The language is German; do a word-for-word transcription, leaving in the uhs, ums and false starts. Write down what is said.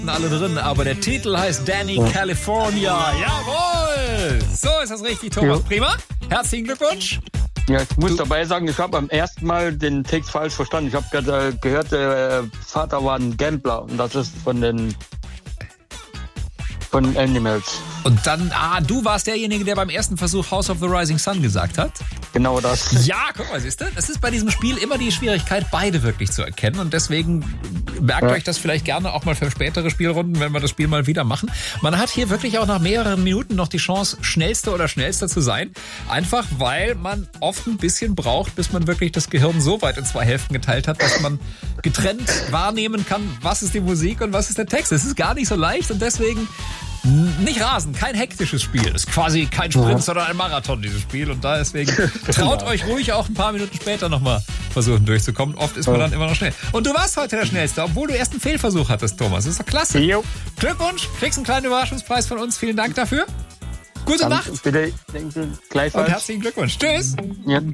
alle drin, aber der Titel heißt Danny ja. California. Jawohl! So ist das richtig, Thomas. Ja. Prima. Herzlichen Glückwunsch. Ja, ich muss du dabei sagen, ich habe am ersten Mal den Text falsch verstanden. Ich habe gehört, der Vater war ein Gambler und das ist von den von Animals. Und dann, ah, du warst derjenige, der beim ersten Versuch House of the Rising Sun gesagt hat? Genau das. Ja, guck mal, siehst du? Das ist bei diesem Spiel immer die Schwierigkeit, beide wirklich zu erkennen. Und deswegen merkt ja. euch das vielleicht gerne auch mal für spätere Spielrunden, wenn wir das Spiel mal wieder machen. Man hat hier wirklich auch nach mehreren Minuten noch die Chance, Schnellster oder Schnellster zu sein. Einfach, weil man oft ein bisschen braucht, bis man wirklich das Gehirn so weit in zwei Hälften geteilt hat, dass man getrennt wahrnehmen kann, was ist die Musik und was ist der Text. Es ist gar nicht so leicht und deswegen nicht rasen, kein hektisches Spiel. Es ist quasi kein Sprint, sondern ein Marathon, dieses Spiel. Und da deswegen traut euch ruhig auch ein paar Minuten später nochmal versuchen durchzukommen. Oft ist man dann immer noch schnell. Und du warst heute der Schnellste, obwohl du erst einen Fehlversuch hattest, Thomas. Das ist doch klasse. Jo. Glückwunsch, kriegst einen kleinen Überraschungspreis von uns. Vielen Dank dafür. Gute Dann Nacht. Bitte, gleichfalls. Und herzlichen Glückwunsch. Tschüss. Ja.